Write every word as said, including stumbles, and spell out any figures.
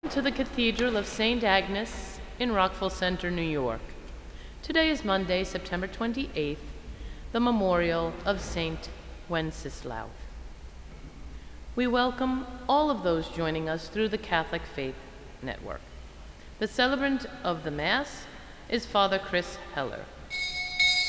To the Cathedral of Saint Agnes in Rockville Center, New York. Today is Monday, September twenty-eighth, the memorial of Saint Wenceslaus. We welcome all of those joining us through the Catholic Faith Network. The celebrant of the Mass is Father Chris Heller.